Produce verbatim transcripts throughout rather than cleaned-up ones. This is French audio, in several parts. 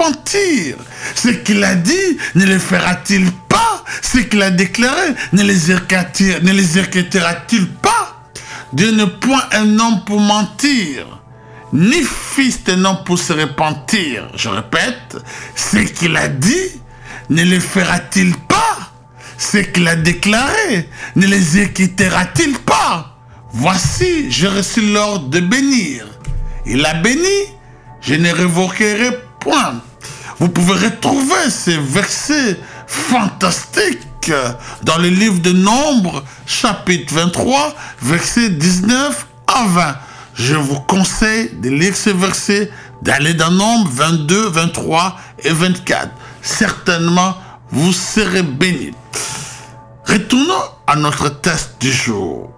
repentir? Ce qu'il a dit, ne le fera-t-il pas? Ce qu'il a déclaré, ne les exécutera-t-il pas? Dieu n'est point un homme pour mentir, ni fils d'un homme pour se repentir. Je répète, ce qu'il a dit, ne le fera-t-il pas? Ce qu'il a déclaré, ne les exécutera-t-il pas? Voici, j'ai reçu l'ordre de bénir. Il a béni, je ne révoquerai point. Vous pouvez retrouver ces versets fantastiques dans le livre de Nombres, chapitre vingt-trois, versets dix-neuf à vingt. Je vous conseille de lire ces versets, d'aller dans Nombres vingt-deux, vingt-trois et vingt-quatre. Certainement, vous serez bénis. Retournons à notre test du jour.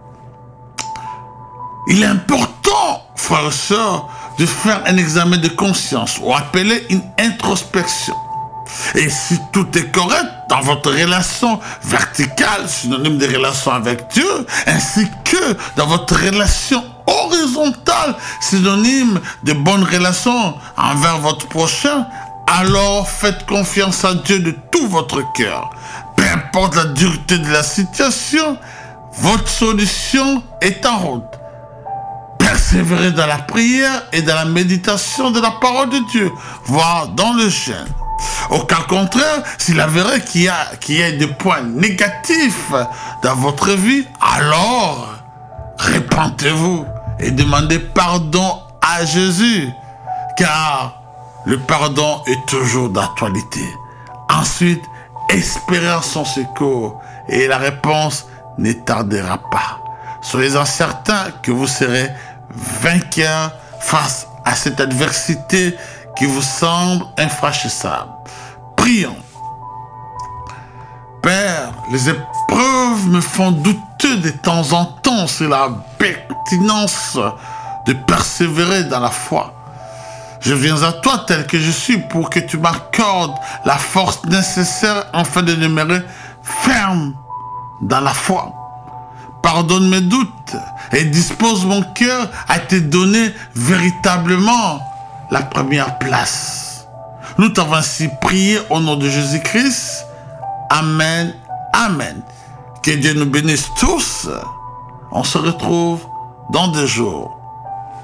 Il est important, frères et sœurs, de faire un examen de conscience ou appelé une introspection. Et si tout est correct dans votre relation verticale, synonyme de relation avec Dieu, ainsi que dans votre relation horizontale, synonyme de bonne relation envers votre prochain, alors faites confiance à Dieu de tout votre cœur. Peu importe la dureté de la situation, votre solution est en route. Persévérez dans la prière et dans la méditation de la parole de Dieu, voire dans le jeûne. Au cas contraire, s'il avérait qu'il y a, qu'il y a des points négatifs dans votre vie, alors repentez-vous et demandez pardon à Jésus, car le pardon est toujours d'actualité. Ensuite, espérez en son secours et la réponse ne tardera pas. Soyez-en certains que vous serez vainqueur face à cette adversité qui vous semble infranchissable. Prions. Père, les épreuves me font douter de temps en temps sur la pertinence de persévérer dans la foi. Je viens à toi tel que je suis pour que tu m'accordes la force nécessaire afin de demeurer ferme dans la foi. Pardonne mes doutes et dispose mon cœur à te donner véritablement la première place. Nous t'avons ainsi prié au nom de Jésus-Christ. Amen. Amen. Que Dieu nous bénisse tous. On se retrouve dans deux jours.